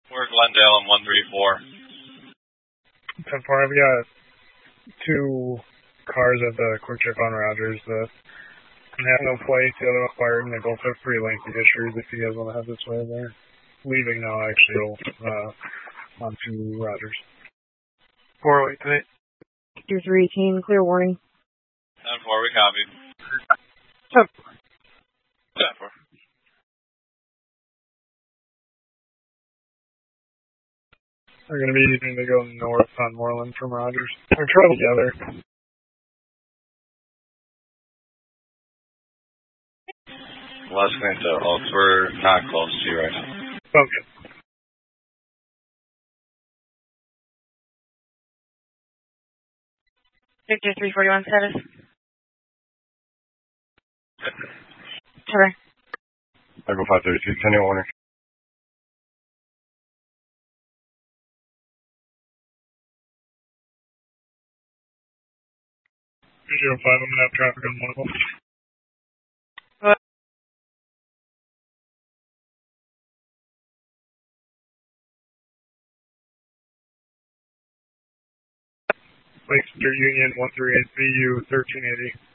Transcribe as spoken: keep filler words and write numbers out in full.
We're Glendale on one three four. ten four, I've got two cars at the quick check on Rogers that have no plates, the other expired, and they both have pretty lengthy histories if you guys want to have this way there. Leaving now, actually, uh, on to Rogers. four oh eight tonight. two three eighteen, clear warning. ten four, we copy. ten four. ten four. They're going to be needing to go north on Moreland from Rogers. Or travel together. Last name to Oaks. We're not close to you right now. Okay. Victor three forty-one status. Cover. Echo five thirty-two, Kenny Warner. two zero five, I'm going to have traffic on one of them. Lakes Union one three eight B U thirteen eighty.